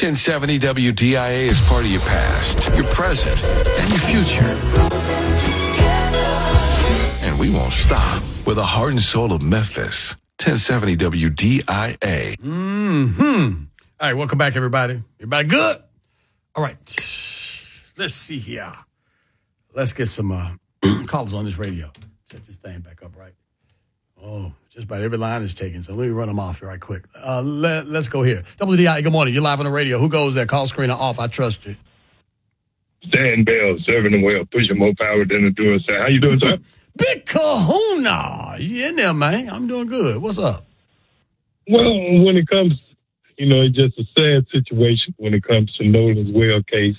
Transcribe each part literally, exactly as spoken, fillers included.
ten seventy W D I A is part of your past, your present, and your future. And we won't stop. We're the heart and soul of Memphis. ten seventy W D I A. Mm-hmm. All right, welcome back, everybody. Everybody good? All right. Let's see here. Let's get some uh, callers on this radio. Set this thing back up right. Oh, just about every line is taken, so let me run them off here right quick. Uh, let, let's go here. W D I A, good morning. You're live on the radio. Who goes there? Call screener off. I trust you. Stan Bell, serving them well, pushing more power than the doer. Sir, how you doing, sir? Big Kahuna. You in there, man? I'm doing good. What's up? Well, when it comes, you know, it's just a sad situation when it comes to Nolan's well case.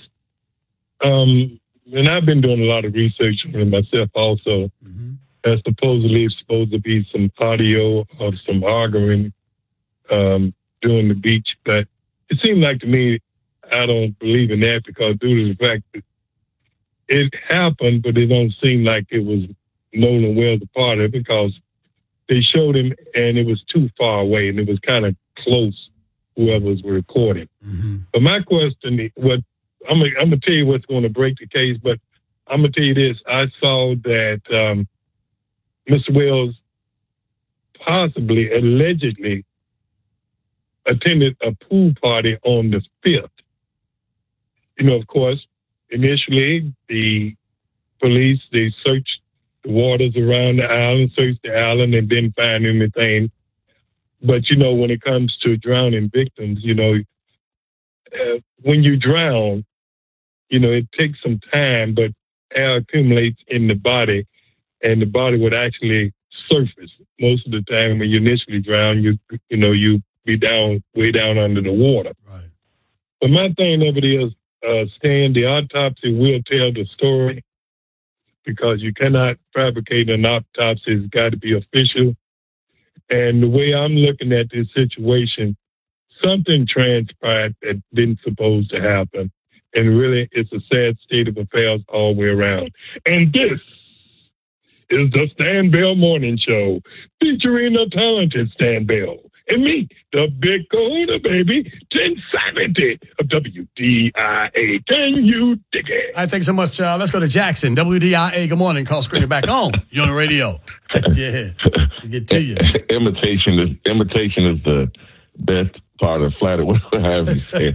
Um, and I've been doing a lot of research on it myself also. Mm-hmm. There's supposedly supposed to be some audio of some arguing um, during the beach. But it seemed like to me, I don't believe in that because due to the fact that it happened, but it don't seem like it was Nolan Wells a part of it because they showed him and it was too far away and it was kind of close, whoever was recording. Mm-hmm. But my question, what I'm going I'm to tell you what's going to break the case, but I'm going to tell you this. I saw that um, Mister Wells possibly, allegedly, attended a pool party on the fifth. You know, of course, initially, the police, they searched the waters around the island, searched the island, and didn't find anything. But, you know, when it comes to drowning victims, you know, uh, when you drown, you know, it takes some time, but air accumulates in the body, and the body would actually surface. Most of the time when you initially drown, you you know, you be down, way down under the water. Right. But my thing of it is, uh, Stan, the autopsy will tell the story because you cannot fabricate an autopsy. It's got to be official. And the way I'm looking at this situation, something transpired that didn't supposed to happen. And really, it's a sad state of affairs all the way around. And this is the Stan Bell Morning Show, featuring the talented Stan Bell. And me, the Big Kahuna, baby, ten seventy of W D I A. Can you dig it? All right, thanks so much. Uh, let's go to Jackson. W D I A, good morning. Call screener back on. You're on the radio. Yeah, we get to you. Imitation is, imitation is the best part of flattery, whatever you say.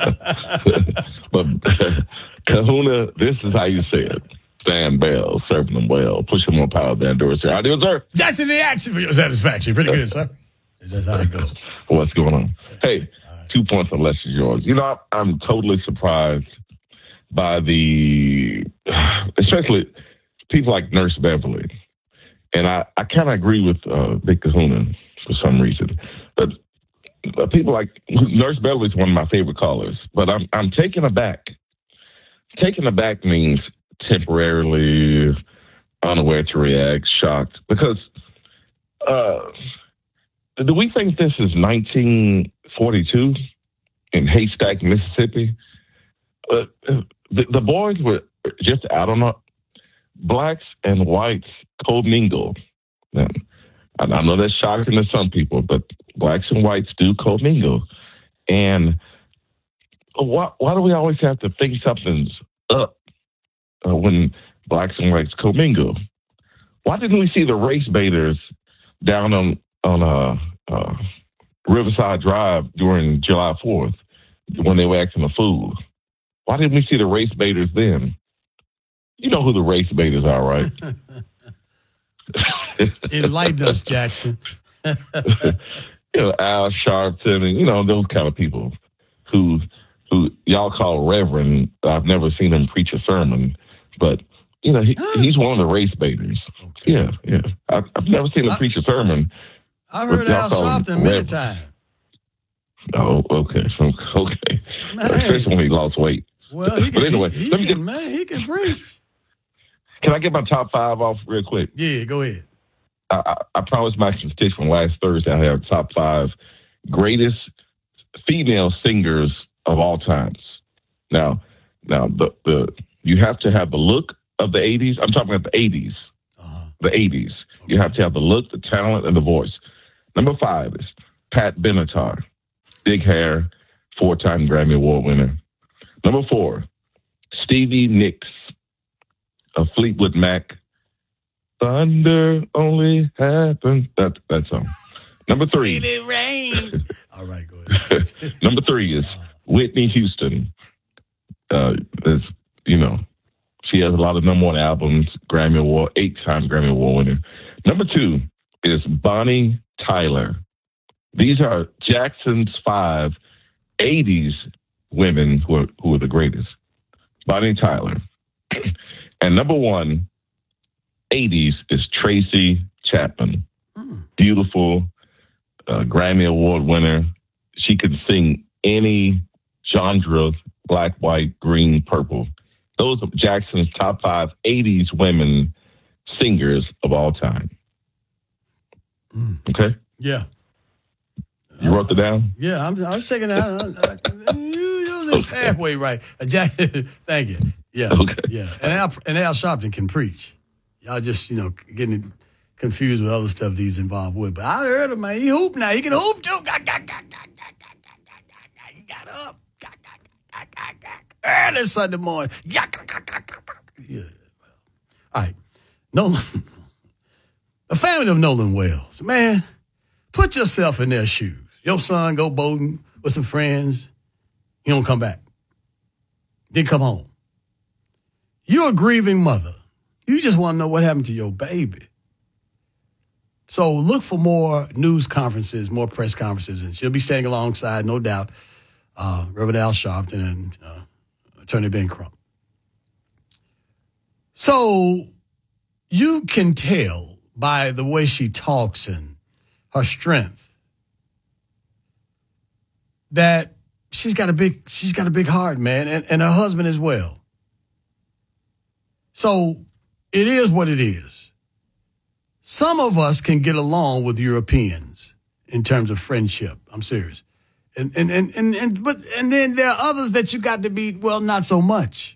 But Kahuna, this is how you say it. Stan Bell, serving them well, pushing more power than Doris. How do you, sir? Jackson, the action for your satisfaction. Pretty good, sir. That's how it goes. What's going on? Hey, right. Two points unless it's yours. You know, I'm totally surprised by the, especially people like Nurse Beverly. And I, I kind of agree with uh, Big Kahuna for some reason. But uh, people like Nurse Beverly is one of my favorite callers. But I'm I'm taken aback. Taken aback means temporarily unaware to react, shocked. Because uh, do we think this is nineteen forty-two in Haystack, Mississippi? Uh, the, the boys were just out on a, blacks and whites co-mingle. Now, I know that's shocking to some people, but blacks and whites do co-mingle. And why, why do we always have to think something's up uh, when blacks and whites co-mingle? Why didn't we see the race baiters down on on uh, uh, Riverside Drive during July fourth when they were acting a fool? Why didn't we see the race baiters then? You know who the race baiters are, right? Enlighten us, Jackson. You know, Al Sharpton and, you know, those kind of people who who y'all call Reverend. I've never seen him preach a sermon, but, you know, he, he's one of the race baiters. Okay. Yeah, yeah. I've, I've never seen him I, preach a sermon. I've heard Al Sharpton many times. Oh, okay. Okay. Man. Especially when he lost weight. Well, he can, but anyway, he, he let me can, get, man, he can preach. Can I get my top five off real quick? Yeah, go ahead. I, I, I promised my statistics from last Thursday. I have top five greatest female singers of all times. Now, now the the you have to have the look of the eighties. I'm talking about the eighties. Uh-huh. The eighties. Okay. You have to have the look, the talent, and the voice. Number five is Pat Benatar. Big hair, four-time Grammy Award winner. Number four, Stevie Nicks of Fleetwood Mac. Thunder only happens. That, that song. Number three. Let it rain. All right, go ahead. Number three is Whitney Houston. Uh, is, you know, she has a lot of number one albums, Grammy Award, eight-time Grammy Award winner. Number two is Bonnie Tyler. These are Jackson's five eighties women who are, who are the greatest. Bonnie Tyler. And number one, eighties, is Tracy Chapman. Mm. Beautiful, uh, Grammy Award winner. She could sing any genre, black, white, green, purple. Those are Jackson's top five eighties women singers of all time. Mm. Okay? Yeah. You wrote it down? Yeah, I'm, I was checking it out. I, I, you, you're just okay. Halfway right. Uh, Jack, thank you. Yeah. Okay. Yeah. And Al, and Al Sharpton can preach. Y'all just, you know, getting confused with other stuff he's involved with. But I heard him, man. He hoop now. He can hoop too. He got up. Early Sunday morning. Yeah. All right. Nolan. The family of Nolan Wells. Man, put yourself in their shoes. Your son go boating with some friends. He don't come back. Didn't come home. You're a grieving mother. You just want to know what happened to your baby. So look for more news conferences, more press conferences, and she'll be standing alongside, no doubt, uh, Reverend Al Sharpton and uh, Attorney Ben Crump. So you can tell by the way she talks and her strength that she's got a big she's got a big heart, man, and, and her husband as well. So it is what it is. Some of us can get along with Europeans in terms of friendship. I'm serious. And and and and, and but and then there are others that you got to be, well, not so much.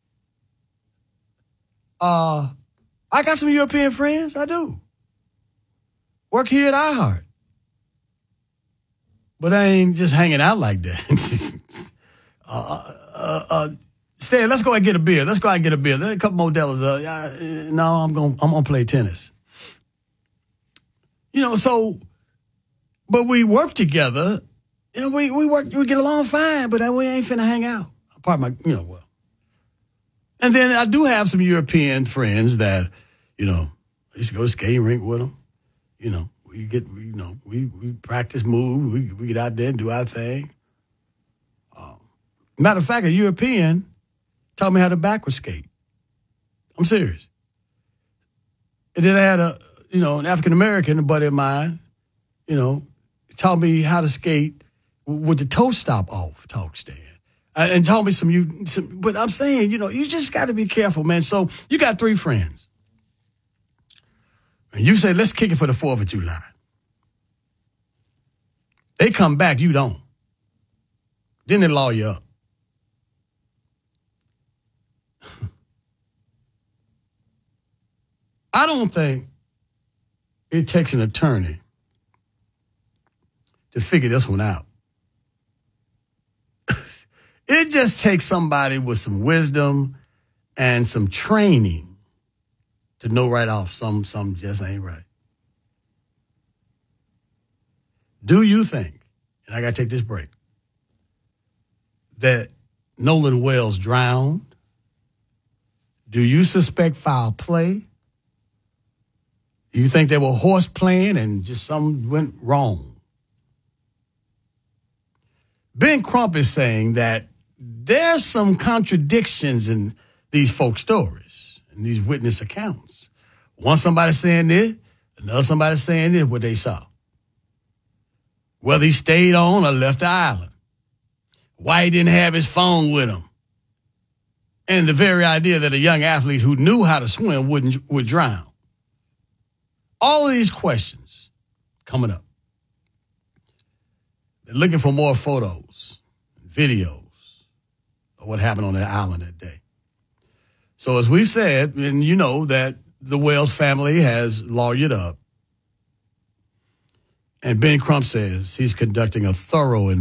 Uh I got some European friends, I do. Work here at iHeart. But I ain't just hanging out like that. uh, uh, uh, Stan, let's go and get a beer. Let's go out and get a beer. There's a couple more dollars. Uh, uh, no, I'm going I'm gonna play tennis. You know, so, but we work together, and we, we work, we get along fine, but we ain't finna hang out. Apart my, you know, well. And then I do have some European friends that, you know, I used to go to skating rink with them. You know, we get, you know, we, we practice moves. We, we get out there and do our thing. Uh, matter of fact, a European taught me how to backward skate. I'm serious. And then I had a, you know, an African-American, a buddy of mine, you know, taught me how to skate with the toe stop off, talk stand. And taught me some, you, some, but I'm saying, you know, you just got to be careful, man. So you got three friends. And you say, let's kick it for the fourth of July. They come back, you don't. Then they law you up. I don't think it takes an attorney to figure this one out. It just takes somebody with some wisdom and some training to know right off some some just ain't right. Do you think, and I got to take this break, that Nolan Wells drowned? Do you suspect foul play? Do you think they were horse playing and just something went wrong? Ben Crump is saying that there's some contradictions in these folk stories and these witness accounts. One somebody saying this, another somebody saying this, what they saw. Whether he stayed on or left the island. Why he didn't have his phone with him. And the very idea that a young athlete who knew how to swim wouldn't would drown. All of these questions coming up. They're looking for more photos, videos of what happened on that island that day. So as we've said, and you know that the Wells family has lawyered up. And Ben Crump says he's conducting a thorough